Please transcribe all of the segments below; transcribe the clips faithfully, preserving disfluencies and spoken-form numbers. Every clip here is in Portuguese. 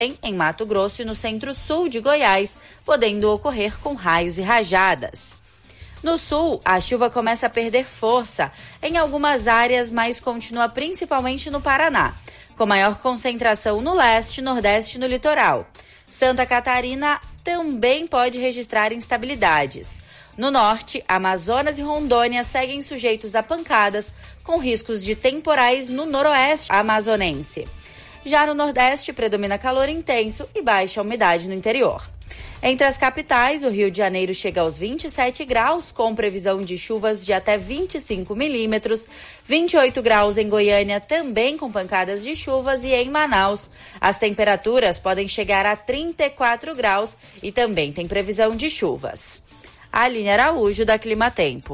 em Mato Grosso e no centro-sul de Goiás, podendo ocorrer com raios e rajadas. No sul, a chuva começa a perder força em algumas áreas, mas continua principalmente no Paraná, com maior concentração no leste, nordeste e no litoral. Santa Catarina também pode registrar instabilidades. No norte, Amazonas e Rondônia seguem sujeitos a pancadas, com riscos de temporais no noroeste amazonense. Já no nordeste, predomina calor intenso e baixa umidade no interior. Entre as capitais, o Rio de Janeiro chega aos vinte e sete graus, com previsão de chuvas de até vinte e cinco milímetros, vinte e oito graus em Goiânia, também com pancadas de chuvas, e em Manaus, as temperaturas podem chegar a trinta e quatro graus e também tem previsão de chuvas. Aline Araújo, da Clima Tempo.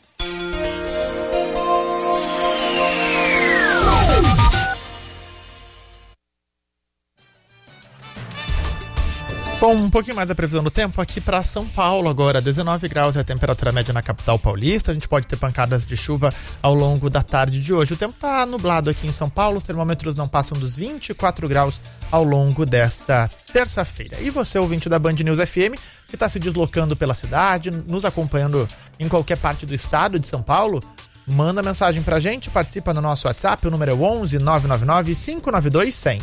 Bom, um pouquinho mais da previsão do tempo aqui para São Paulo agora. dezenove graus é a temperatura média na capital paulista. A gente pode ter pancadas de chuva ao longo da tarde de hoje. O tempo está nublado aqui em São Paulo. Os termômetros não passam dos vinte e quatro graus ao longo desta terça-feira. E você, ouvinte da Band News F M, que está se deslocando pela cidade, nos acompanhando em qualquer parte do estado de São Paulo, manda mensagem pra gente, participa no nosso WhatsApp. O número é onze nove nove nove, cinco nove dois, cem.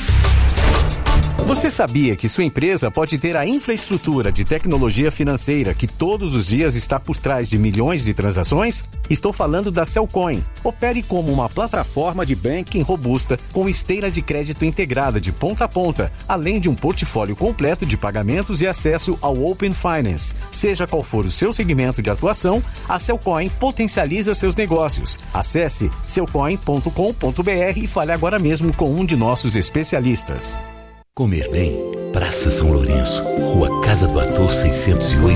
Você sabia que sua empresa pode ter a infraestrutura de tecnologia financeira que todos os dias está por trás de milhões de transações? Estou falando da Cellcoin. Opere como uma plataforma de banking robusta com esteira de crédito integrada de ponta a ponta, além de um portfólio completo de pagamentos e acesso ao Open Finance. Seja qual for o seu segmento de atuação, a Cellcoin potencializa seus negócios. Acesse cellcoin ponto com ponto b r e fale agora mesmo com um de nossos especialistas. Comer bem, Praça São Lourenço, Rua Casa do Ator seiscentos e oito.